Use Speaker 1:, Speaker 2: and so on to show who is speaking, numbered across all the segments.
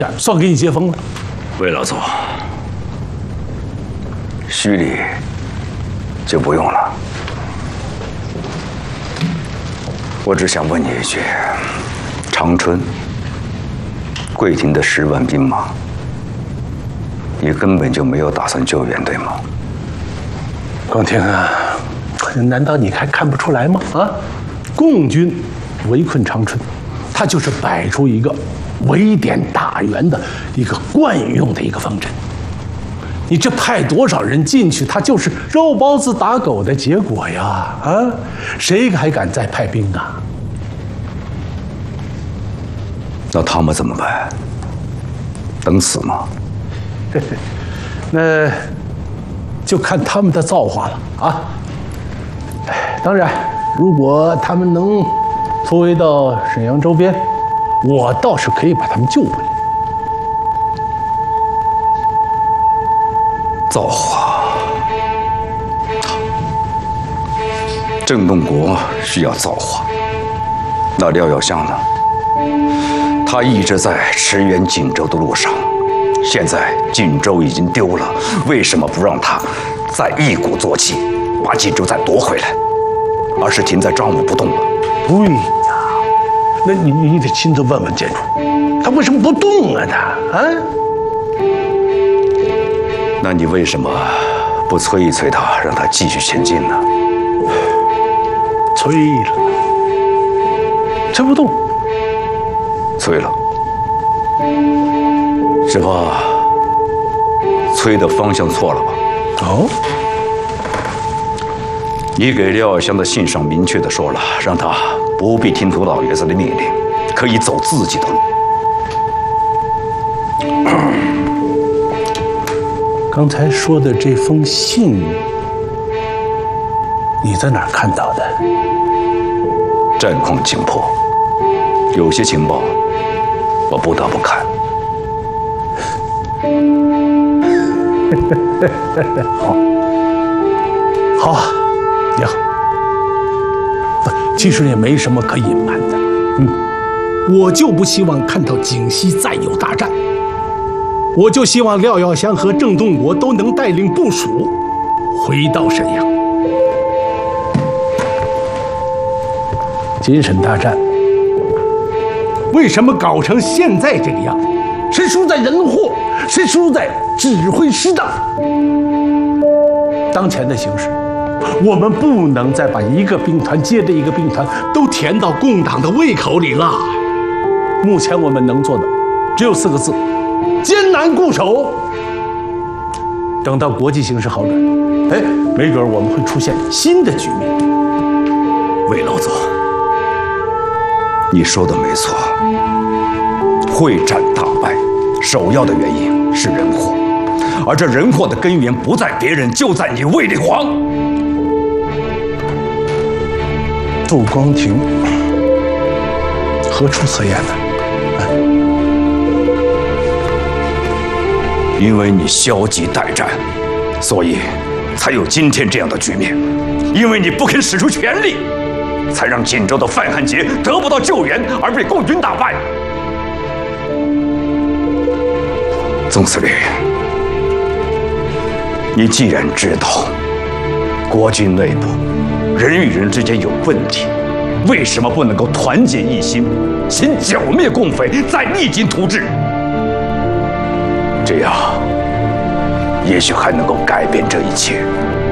Speaker 1: 算给你接风了。
Speaker 2: 魏老总，虚礼就不用了。我只想问你一句：长春、桂亭的10万兵马，你根本就没有打算救援，对吗？
Speaker 1: 光庭啊，难道你还看不出来吗？啊，共军围困长春，他就是摆出一个围点打援的一个惯用的一个方针。你这派多少人进去，他就是肉包子打狗的结果呀！啊，谁还敢再派兵啊？
Speaker 2: 那他们怎么办？等死吗？
Speaker 1: 那就看他们的造化了啊！当然，如果他们能突围到沈阳周边，我倒是可以把他们救回来。
Speaker 2: 造化，郑洞国需要造化，那廖耀湘呢？他一直在驰援锦州的路上，现在锦州已经丢了，为什么不让他再一鼓作气把锦州再夺回来，而是停在张武不动了？
Speaker 1: 对呀，那你得亲自问问建筑，他为什么不动啊？他啊？
Speaker 2: 那你为什么不催一催他，让他继续前进呢？
Speaker 1: 催了，催不动。
Speaker 2: 催了，只怕催的方向错了吧？
Speaker 1: 哦，
Speaker 2: 你给廖耀湘的信上明确的说了，让他不必听从老爷子的命令，可以走自己的路。
Speaker 1: 刚才说的这封信，你在哪儿看到的？
Speaker 2: 战况紧迫，有些情报我不得不看。
Speaker 1: 好，好，也好。其实也没什么可隐瞒的。我就不希望看到景西再有大战。我就希望廖耀湘和郑洞国都能带领部署回到沈阳。金沈大战为什么搞成现在这个样？是输在人祸，是输在指挥失当。当前的形势，我们不能再把一个兵团接着一个兵团都填到共党的胃口里了。目前我们能做的只有4个字：艰难固守。等到国际形势好转，没准我们会出现新的局面。
Speaker 2: 魏老总，你说的没错，会战大败，首要的原因是人祸，而这人祸的根源不在别人，就在你卫立煌。
Speaker 1: 杜光庭何出此言呢？
Speaker 2: 因为你消极待战，所以才有今天这样的局面。因为你不肯使出全力，才让锦州的范汉杰得不到救援，而被共军打败。总司令，你既然知道国军内部人与人之间有问题，为什么不能够团结一心，先剿灭共匪，再励精图治？这样，也许还能够改变这一切。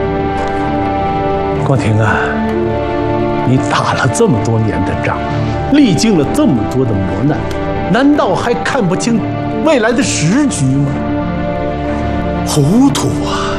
Speaker 1: 光庭啊，你打了这么多年的仗，历经了这么多的磨难，难道还看不清未来的时局吗？糊涂啊！